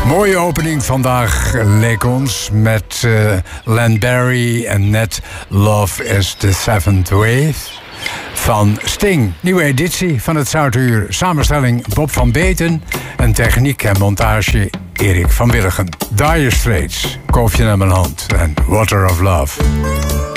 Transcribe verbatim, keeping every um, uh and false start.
Mooie opening vandaag leek ons met uh, Len Barry en net Love is the Seventh Wave van Sting. Nieuwe editie van het Zoutuur. Samenstelling Bob van Beten en techniek en montage Erik van Willigen. Dire Straits, Koofje naar mijn hand en Water of Love.